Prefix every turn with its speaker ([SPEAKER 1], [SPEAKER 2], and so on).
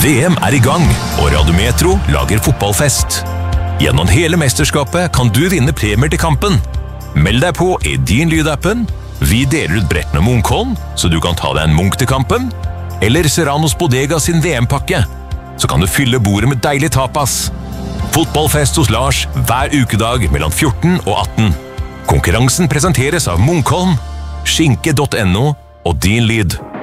[SPEAKER 1] VM er i gang, og Radio Metro lager fotballfest. Gjennom hele mesterskapet kan du vinne premier til kampen. Meld deg på i din lydappen. Vi deler ut brettene Munkholm, så du kan ta deg en Munk til kampen. Eller Serranos Bodega sin VM-pakke. Så kan du fylle bordet med deilig tapas. Fotballfest hos Lars hver ukedag mellom 14 og 18. Konkurransen presenteres av Munkholm, skinke.no og Din Lyd.